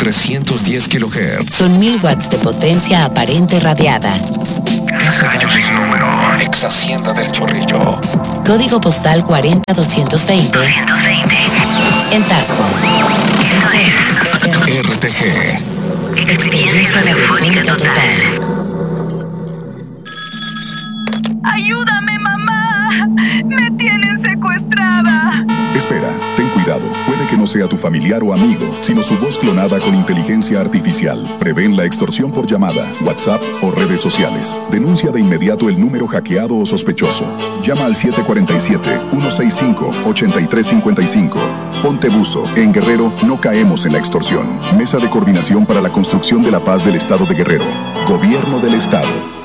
310 kHz. Con 1000 watts de potencia aparente radiada. Casa Gallos número, ex Hacienda del Chorrillo. Código postal 40220. En Tasco. RTG. Experiencia radiofónica total. ¡Ayúdame, mamá! ¡Me tienen secuestrada! Espera, ten cuidado. Puede que no sea tu familiar o amigo, sino su voz clonada con inteligencia artificial. Prevén la extorsión por llamada, WhatsApp o redes sociales. Denuncia de inmediato el número hackeado o sospechoso. Llama al 747-165-8355. Ponte buzo. En Guerrero no caemos en la extorsión. Mesa de Coordinación para la Construcción de la Paz del Estado de Guerrero. Gobierno del Estado.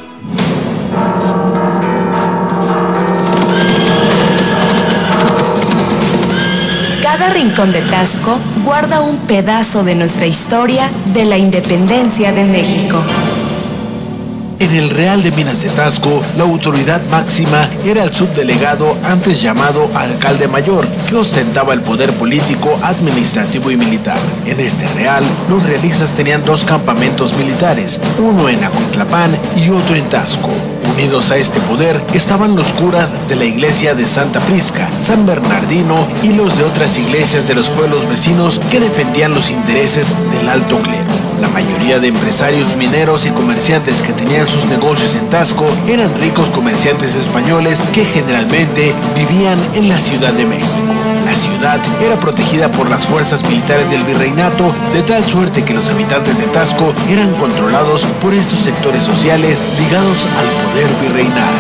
Cada rincón de Tasco guarda un pedazo de nuestra historia de la independencia de México. En el Real de Minas de Tasco, la autoridad máxima era el subdelegado, antes llamado alcalde mayor, que ostentaba el poder político, administrativo y militar. En este real, los realistas tenían 2 campamentos militares, uno en Acuitlapán y otro en Tasco. Unidos a este poder estaban los curas de la iglesia de Santa Prisca, San Bernardino y los de otras iglesias de los pueblos vecinos que defendían los intereses del alto clero. La mayoría de empresarios mineros y comerciantes que tenían sus negocios en Tasco eran ricos comerciantes españoles que generalmente vivían en la Ciudad de México. La ciudad era protegida por las fuerzas militares del virreinato, de tal suerte que los habitantes de Tasco eran controlados por estos sectores sociales ligados al poder virreinal.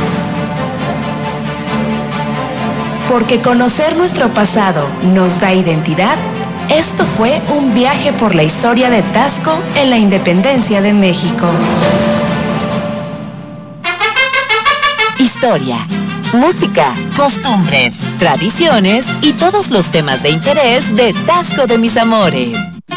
Porque conocer nuestro pasado nos da identidad. Esto fue un viaje por la historia de Tasco en la independencia de México. Historia, música, costumbres, tradiciones y todos los temas de interés de Tasco de mis amores.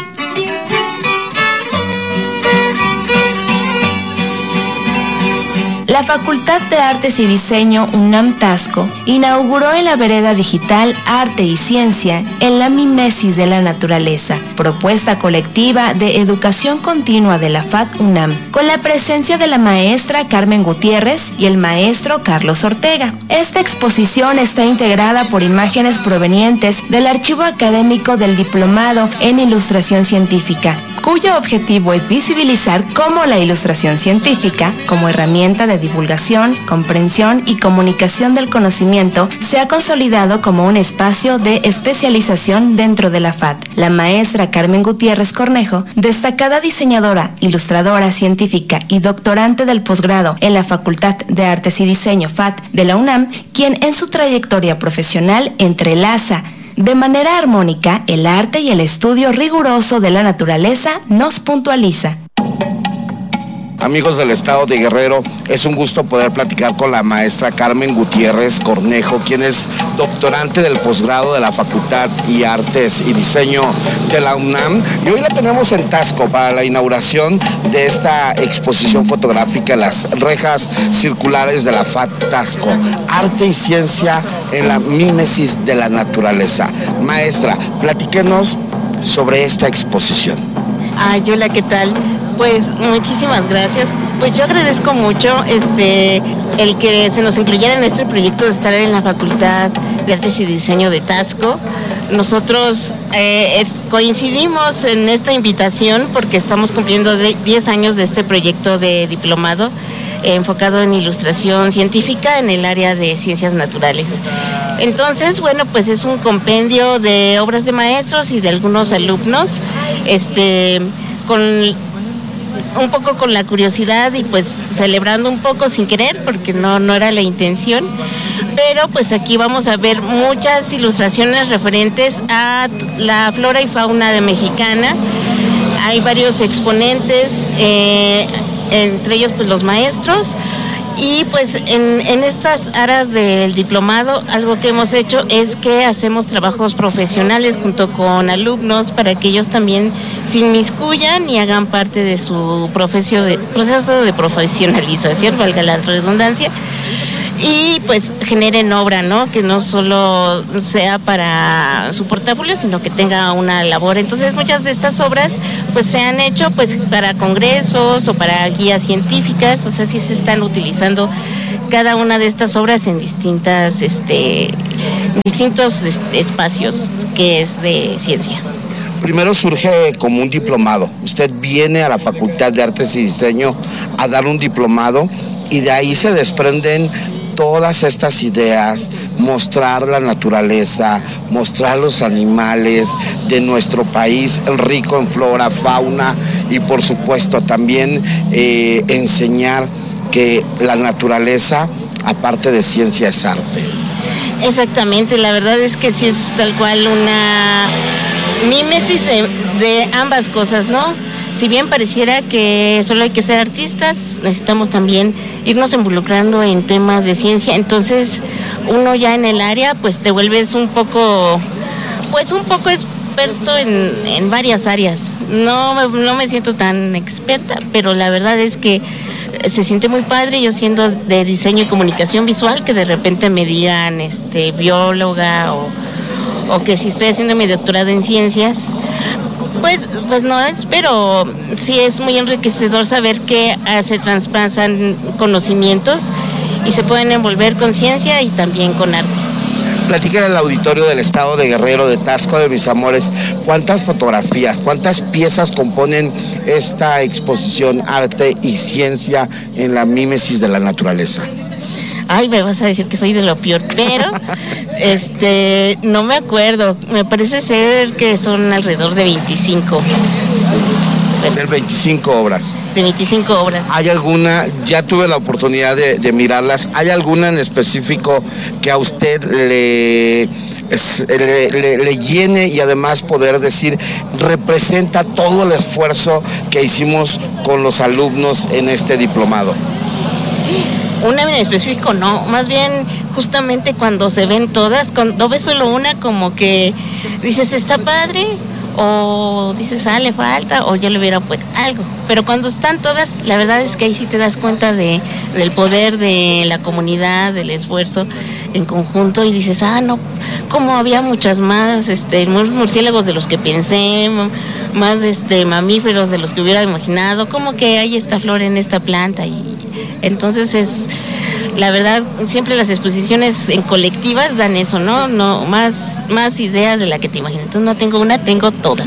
La Facultad de Artes y Diseño UNAM Tasco inauguró en la vereda digital Arte y Ciencia en la Mimesis de la Naturaleza, propuesta colectiva de educación continua de la FAD UNAM, con la presencia de la maestra Carmen Gutiérrez y el maestro Carlos Ortega. Esta exposición está integrada por imágenes provenientes del archivo académico del Diplomado en Ilustración Científica, cuyo objetivo es visibilizar cómo la ilustración científica, como herramienta de divulgación, comprensión y comunicación del conocimiento, se ha consolidado como un espacio de especialización dentro de la FAD. La maestra Carmen Gutiérrez Cornejo, destacada diseñadora, ilustradora científica y doctorante del posgrado en la Facultad de Artes y Diseño FAD de la UNAM, quien en su trayectoria profesional entrelaza de manera armónica el arte y el estudio riguroso de la naturaleza, nos puntualiza. Amigos del estado de Guerrero, es un gusto poder platicar con la maestra Carmen Gutiérrez Cornejo, quien es doctorante del posgrado de la Facultad de Artes y Diseño de la UNAM. Y hoy la tenemos en Tasco para la inauguración de esta exposición fotográfica, las rejas circulares de la FAD Tasco, Arte y Ciencia en la Mimesis de la Naturaleza. Maestra, platíquenos sobre esta exposición. Ay, hola, ¿qué tal? Pues muchísimas gracias. Pues yo agradezco mucho el que se nos incluyera en este proyecto de estar en la Facultad de Artes y Diseño de Tasco. Nosotros coincidimos en esta invitación porque estamos cumpliendo 10 años de este proyecto de diplomado enfocado en ilustración científica en el área de ciencias naturales. Entonces, bueno, pues es un compendio de obras de maestros y de algunos alumnos, un poco con la curiosidad y pues celebrando un poco sin querer porque no era la intención, pero pues aquí vamos a ver muchas ilustraciones referentes a la flora y fauna de mexicana. Hay varios exponentes, entre ellos pues los maestros. Y pues en estas áreas del diplomado algo que hemos hecho es que hacemos trabajos profesionales junto con alumnos para que ellos también se inmiscuyan y hagan parte de su proceso de profesionalización, valga la redundancia. y pues generen obra, ¿no? Que no solo sea para su portafolio, sino que tenga una labor. Entonces muchas de estas obras pues se han hecho pues para congresos o para guías científicas, o sea, sí se están utilizando cada una de estas obras en distintos espacios que es de ciencia. Primero surge como un diplomado. Usted viene a la Facultad de Artes y Diseño a dar un diplomado y de ahí se desprenden todas estas ideas, mostrar la naturaleza, mostrar los animales de nuestro país, rico en flora, fauna y por supuesto también enseñar que la naturaleza, aparte de ciencia, es arte. Exactamente, la verdad es que sí es tal cual una mímesis de ambas cosas, ¿no? Si bien pareciera que solo hay que ser artistas, necesitamos también irnos involucrando en temas de ciencia. Entonces, uno ya en el área, pues te vuelves un poco experto en varias áreas. No me siento tan experta, pero la verdad es que se siente muy padre, yo siendo de diseño y comunicación visual, que de repente me digan bióloga o que si estoy haciendo mi doctorado en ciencias, pues no es, pero sí es muy enriquecedor saber que se traspasan conocimientos y se pueden envolver con ciencia y también con arte. Platícale al auditorio del estado de Guerrero, de Taxco de Mis Amores, cuántas fotografías, cuántas piezas componen esta exposición Arte y Ciencia en la mímesis de la naturaleza. Ay, me vas a decir que soy de lo peor, pero no me acuerdo, me parece ser que son alrededor de 25. De 25 obras. De 25 obras. ¿Hay alguna, ya tuve la oportunidad de mirarlas, hay alguna en específico que a usted le llene y además poder decir, representa todo el esfuerzo que hicimos con los alumnos en este diplomado? Una en específico no, más bien justamente cuando se ven todas, cuando ves solo una como que dices está padre o dices le falta o yo le hubiera puesto algo, pero cuando están todas la verdad es que ahí sí te das cuenta del poder de la comunidad, del esfuerzo en conjunto y dices no, como había muchas más murciélagos de los que pensé, más mamíferos de los que hubiera imaginado, como que hay esta flor en esta planta y entonces es, la verdad, siempre las exposiciones en colectivas dan eso, ¿no? No, más idea de la que te imaginas. Entonces no tengo una, tengo todas.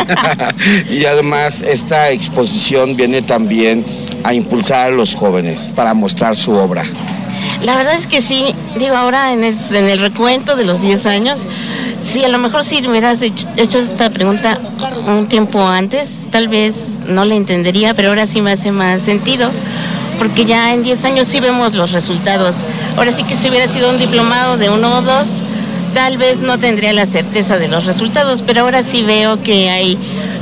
Y además esta exposición viene también a impulsar a los jóvenes para mostrar su obra. La verdad es que sí, digo ahora en el recuento de los 10 años, sí, a lo mejor si me hubieras hecho esta pregunta un tiempo antes, tal vez no la entendería, pero ahora sí me hace más sentido. Porque ya en 10 años sí vemos los resultados. Ahora sí que si hubiera sido un diplomado de 1 o 2, tal vez no tendría la certeza de los resultados, pero ahora sí veo que hay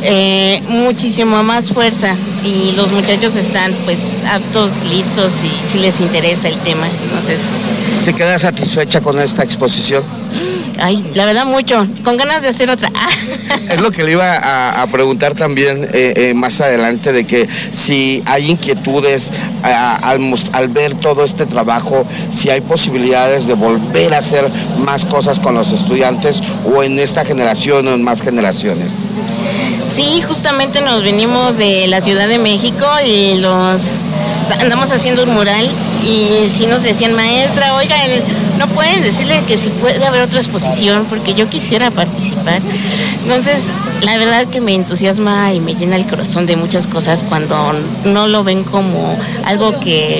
muchísimo más fuerza y los muchachos están pues aptos, listos y sí les interesa el tema. Entonces, ¿se queda satisfecha con esta exposición? Ay, la verdad mucho, con ganas de hacer otra. Es lo que le iba a preguntar también más adelante, de que si hay inquietudes al ver todo este trabajo, si hay posibilidades de volver a hacer más cosas con los estudiantes o en esta generación o en más generaciones. Sí, justamente nos venimos de la Ciudad de México y andamos haciendo un mural y sí nos decían, maestra, oiga, no pueden decirle que si puede haber otra exposición porque yo quisiera participar. Entonces, la verdad que me entusiasma y me llena el corazón de muchas cosas cuando no lo ven como algo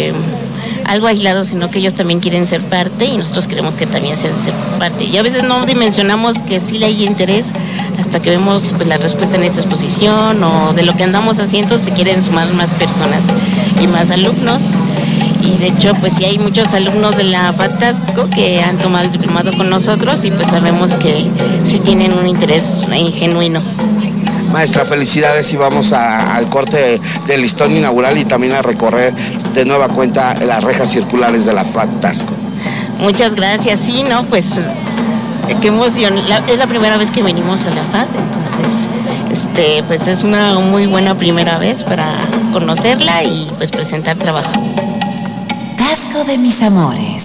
aislado, sino que ellos también quieren ser parte y nosotros queremos que también sean ser parte. Y a veces no dimensionamos que sí le hay interés hasta que vemos pues, la respuesta en esta exposición o de lo que andamos haciendo, se quieren sumar más personas y más alumnos. Y de hecho, pues sí hay muchos alumnos de la FATASCO que han tomado el diplomado con nosotros y pues sabemos que sí tienen un interés genuino. Maestra, felicidades y vamos al corte del listón inaugural y también a recorrer de nueva cuenta las rejas circulares de la FATASCO. Muchas gracias, sí, no, pues qué emoción, es la primera vez que venimos a la FAT, entonces pues es una muy buena primera vez para conocerla y pues presentar trabajo. Taxco de Mis Amores.